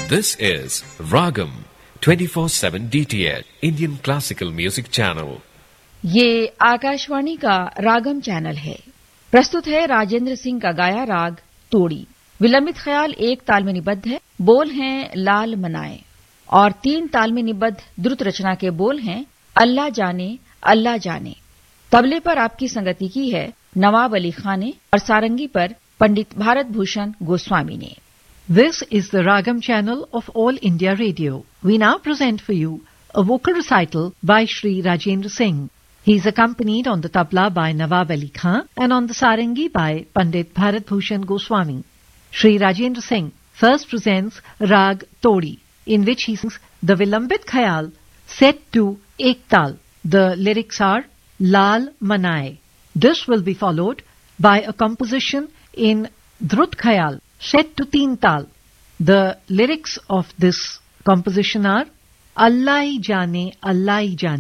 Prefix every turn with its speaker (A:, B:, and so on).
A: This is Ragam 24/7 DTH Indian Classical Music Channel.
B: ये आकाशवाणी का रागम channel है। प्रस्तुत है राजेंद्र सिंह का गाया राग तोड़ी। विलंबित ख्याल एक ताल में निबद्ध है। बोल हैं लाल मनाए और 3 ताल में निबद्ध द्रुत रचना के बोल हैं अल्लाह जाने अल्लाह जाने। तबले पर आपकी संगति की है नवाब अली खान ने और सारंगी पर पंडित भारत भूषण गोस्वामी ने।
C: This is the Ragam channel of All India Radio. We now present for you a vocal recital by Shri Rajendra Singh. He is accompanied on the tabla by Nawab Ali Khan and on the sarangi by Pandit Bharat Bhushan Goswami. Shri Rajendra Singh first presents Rag Todi, in which he sings the Vilambit Khayal set to Ek Tal. The lyrics are Lal Manaye. This will be followed by a composition in Drut Khayal set to 3 Tal. The lyrics of this composition are Allah hi jane